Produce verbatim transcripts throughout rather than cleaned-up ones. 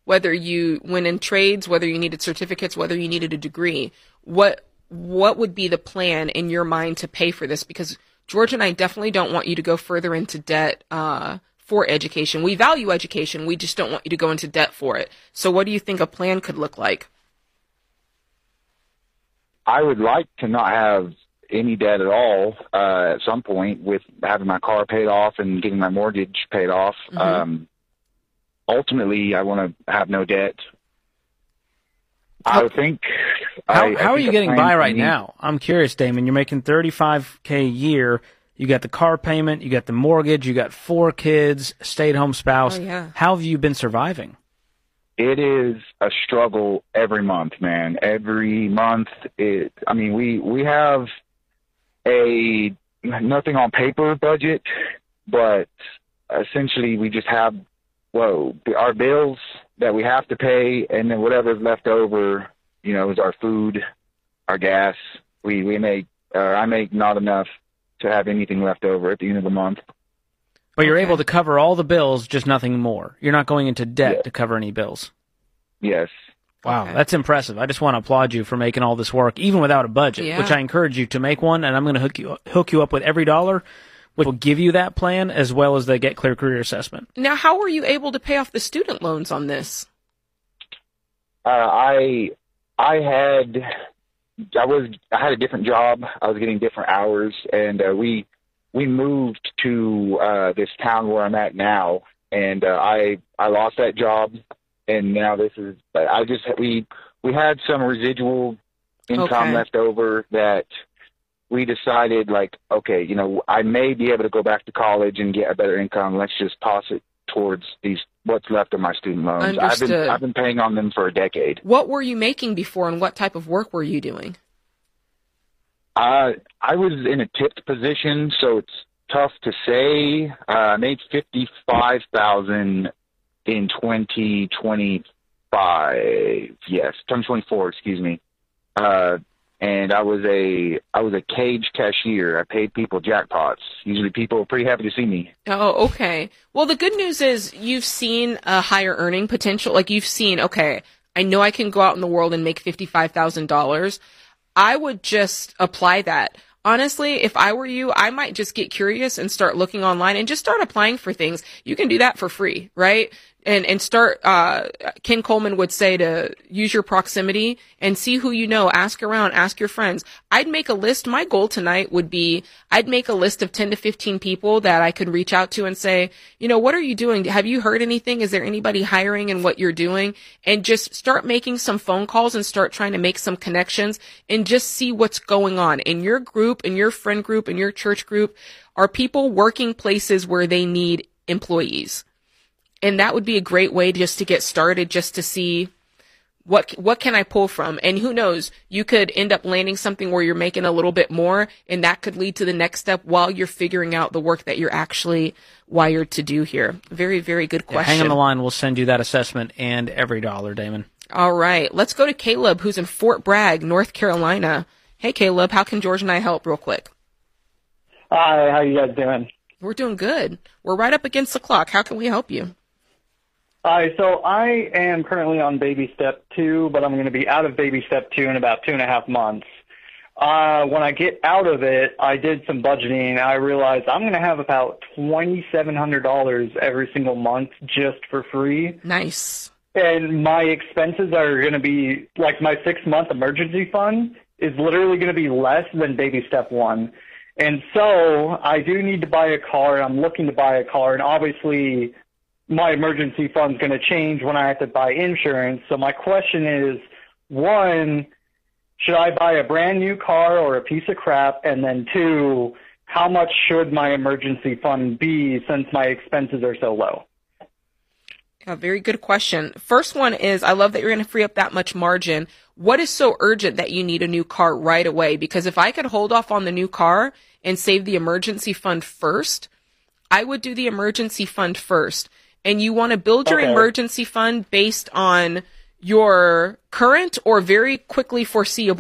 whether you went in trades, whether you needed certificates, whether you needed a degree, what what would be the plan in your mind to pay for this? Because George and I definitely don't want you to go further into debt uh, for education. We value education. We just don't want you to go into debt for it. So what do you think a plan could look like? I would like to not have any debt at all uh, at some point, with having my car paid off and getting my mortgage paid off. Mm-hmm. Um, ultimately, I want to have no debt. I would think. How, I, how I are you getting by right now? I'm curious, Damon. You're making thirty-five K a year. You got the car payment. You got the mortgage. You got four kids, stay-at-home spouse. Oh, yeah. How have you been surviving? It is a struggle every month, man. Every month, it. I mean, we we have a nothing on paper budget, but essentially we just have whoa our bills that we have to pay, and then whatever's left over, you know, is our food, our gas. We we make uh, I make not enough to have anything left over at the end of the month. But you're okay. able to cover all the bills, just nothing more. You're not going into debt yeah. to cover any bills. Yes. Wow, okay. That's impressive. I just want to applaud you for making all this work, even without a budget, yeah. which I encourage you to make one, and I'm going to hook you hook you up with Every Dollar, which will give you that plan as well as the Get Clear Career Assessment. Now, how were you able to pay off the student loans on this? Uh, I I had I was I had a different job. I was getting different hours, and uh, we we moved to uh, this town where I'm at now, and uh, I I lost that job. And now this is, I just, we, we had some residual income okay. left over that we decided, like, okay, you know, I may be able to go back to college and get a better income. Let's just toss it towards these, what's left of my student loans. Understood. I've been, I've been paying on them for a decade. What were you making before, and what type of work were you doing? Uh, I was in a tipped position, so it's tough to say. Uh, I made fifty-five thousand dollars in twenty twenty-five, yes, twenty twenty-four, excuse me. Uh, and I was a I was a cage cashier. I paid people jackpots. Usually people are pretty happy to see me. Oh, okay. Well, the good news is you've seen a higher earning potential. Like, you've seen, okay, I know I can go out in the world and make fifty-five thousand dollars. I would just apply that. Honestly, if I were you, I might just get curious and start looking online and just start applying for things. You can do that for free, right? And, and start, uh, Ken Coleman would say to use your proximity and see who you know. Ask around, ask your friends. I'd make a list. My goal tonight would be, I'd make a list of ten to fifteen people that I could reach out to and say, you know, what are you doing? Have you heard anything? Is there anybody hiring in what you're doing? And just start making some phone calls and start trying to make some connections and just see what's going on in your group, in your friend group, in your church group. Are people working places where they need employees? And that would be a great way just to get started, just to see what what can I pull from. And who knows, you could end up landing something where you're making a little bit more, and that could lead to the next step while you're figuring out the work that you're actually wired to do here. Very, very good question. Yeah, hang on the line. We'll send you that assessment and Every Dollar, Damon. All right. Let's go to Caleb, who's in Fort Bragg, North Carolina. Hey, Caleb, how can George and I help real quick? Hi, how you guys doing? We're doing good. We're right up against the clock. How can we help you? Hi, so I am currently on baby step two, but I'm going to be out of baby step two in about two and a half months. Uh, when I get out of it, I did some budgeting, and I realized I'm going to have about twenty-seven hundred dollars every single month just for free. Nice. And my expenses are going to be, like, my six-month emergency fund is literally going to be less than baby step one. And so I do need to buy a car. I'm looking to buy a car, and obviously my emergency fund's going to change when I have to buy insurance. So my question is, one, should I buy a brand new car or a piece of crap? And then two, how much should my emergency fund be since my expenses are so low? A very good question. First one is, I love that you're going to free up that much margin. What is so urgent that you need a new car right away? Because if I could hold off on the new car and save the emergency fund first, I would do the emergency fund first. And you want to build your okay. emergency fund based on your current or very quickly foreseeable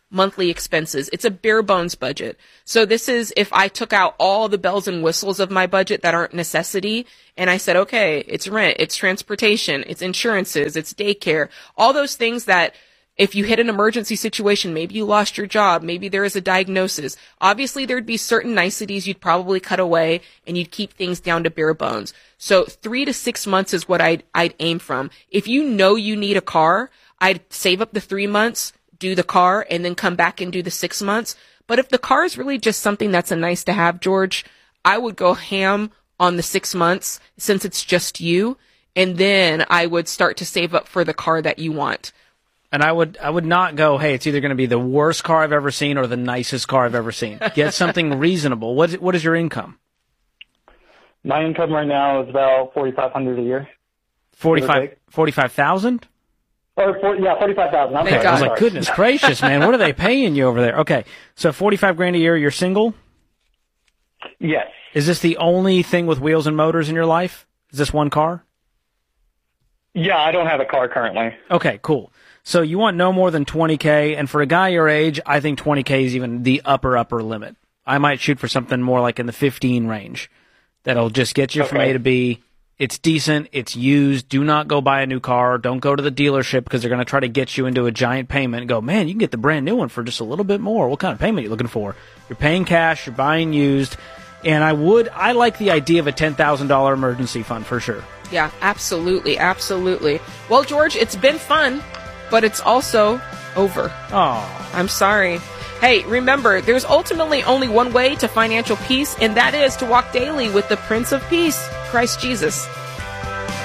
monthly expenses. It's a bare bones budget. So this is if I took out all the bells and whistles of my budget that aren't necessity, and I said, okay, it's rent, it's transportation, it's insurances, it's daycare, all those things that if you hit an emergency situation, maybe you lost your job, maybe there is a diagnosis. Obviously, there'd be certain niceties you'd probably cut away, and you'd keep things down to bare bones. So three to six months is what I'd, I'd aim from. If you know you need a car, I'd save up the three months, do the car, and then come back and do the six months. But if the car is really just something that's a nice to have, George, I would go ham on the six months since it's just you, and then I would start to save up for the car that you want. And I would I would not go, hey, it's either going to be the worst car I've ever seen or the nicest car I've ever seen. Get something reasonable. What what is your income? My income right now is about forty-five hundred dollars a year. forty-five forty-five thousand? Or for, yeah, forty-five thousand. Thank Okay, God. I was like, goodness gracious, man, what are they paying you over there? Okay, so forty-five grand a year. You're single. Yes. Is this the only thing with wheels and motors in your life? Is this one car? Yeah, I don't have a car currently. Okay, cool. So you want no more than twenty K, and for a guy your age, I think twenty K is even the upper, upper limit. I might shoot for something more like in the fifteen range. That'll just get you Okay. from A to B. It's decent. It's used. Do not go buy a new car. Don't go to the dealership because they're going to try to get you into a giant payment and go, man, you can get the brand new one for just a little bit more. What kind of payment are you looking for? You're paying cash. You're buying used. And I would, I like the idea of a ten thousand dollars emergency fund for sure. Yeah, absolutely, absolutely. Well, George, it's been fun, but it's also over. Oh, I'm sorry. Hey, remember, there's ultimately only one way to financial peace, and that is to walk daily with the Prince of Peace, Christ Jesus.